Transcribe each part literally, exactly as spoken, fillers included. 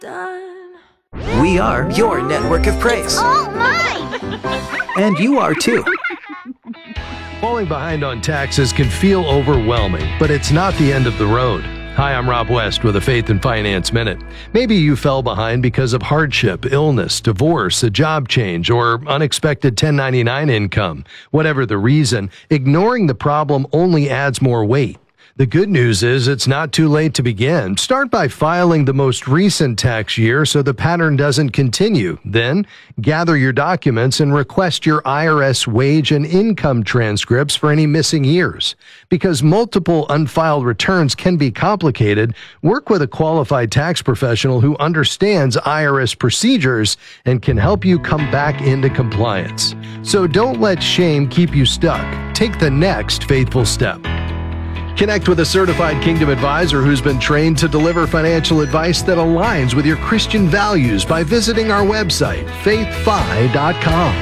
done. We are your network of praise. Oh, my! And you are too. Falling behind on taxes can feel overwhelming, but it's not the end of the road. Hi, I'm Rob West with a Faith and Finance Minute. Maybe you fell behind because of hardship, illness, divorce, a job change, or unexpected ten ninety-nine income. Whatever the reason, ignoring the problem only adds more weight. The good news is it's not too late to begin. Start by filing the most recent tax year so the pattern doesn't continue. Then, gather your documents and request your I R S wage and income transcripts for any missing years. Because multiple unfiled returns can be complicated, work with a qualified tax professional who understands I R S procedures and can help you come back into compliance. So don't let shame keep you stuck. Take the next faithful step. Connect with a certified Kingdom advisor who's been trained to deliver financial advice that aligns with your Christian values by visiting our website, faith fi dot com.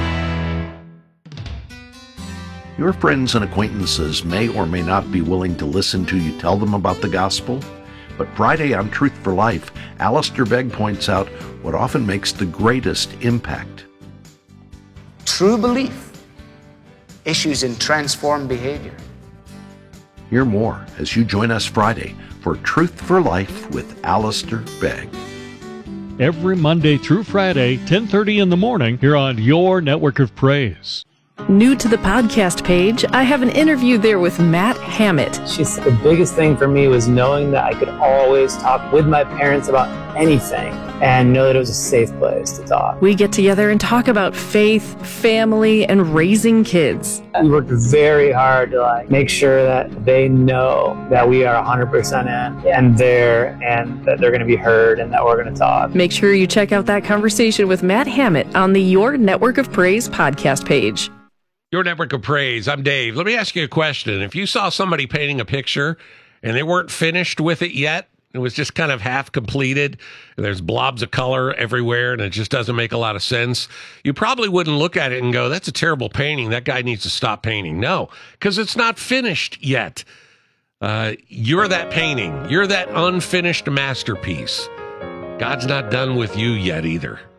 Your friends and acquaintances may or may not be willing to listen to you tell them about the gospel, but Friday on Truth for Life, Alistair Begg points out what often makes the greatest impact. True belief issues in transformed behavior. Hear more as you join us Friday for Truth for Life with Alistair Begg. Every Monday through Friday, ten thirty in the morning, here on your Network of Praise. New to the podcast page, I have an interview there with Matt Hammett. She said the biggest thing for me was knowing that I could always talk with my parents about anything and know that it was a safe place to talk. We get together and talk about faith, family, and raising kids. We worked very hard to like make sure that they know that we are one hundred percent in and there and that they're going to be heard and that we're going to talk. Make sure you check out that conversation with Matt Hammett on the Your Network of Praise podcast page. Your Network of Praise. I'm Dave. Let me ask you a question. If you saw somebody painting a picture and they weren't finished with it yet, it was just kind of half completed, and there's blobs of color everywhere, and it just doesn't make a lot of sense, you probably wouldn't look at it and go, that's a terrible painting. That guy needs to stop painting. No, because it's not finished yet. Uh, you're that painting. You're that unfinished masterpiece. God's not done with you yet either.